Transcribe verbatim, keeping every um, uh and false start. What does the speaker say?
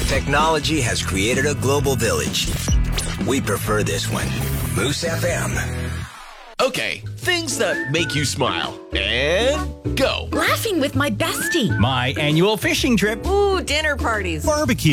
Technology has created a global village. We prefer this one. Moose F M. Okay, things that make you smile. And go. Laughing with my bestie. My annual fishing trip. Ooh, dinner parties. Barbecue.